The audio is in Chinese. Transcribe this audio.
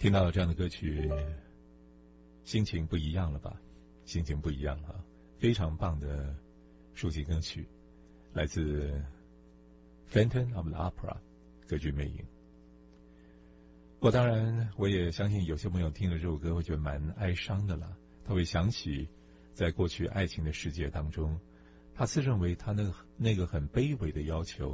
听到这样的歌曲，心情不一样了吧？心情不一样啊！非常棒的抒情歌曲，来自 Phantom of the Opera 歌剧魅影。当然，我也相信有些朋友听了这首歌会觉得蛮哀伤的啦。他会想起，在过去爱情的世界当中，他自认为他那个很卑微的要求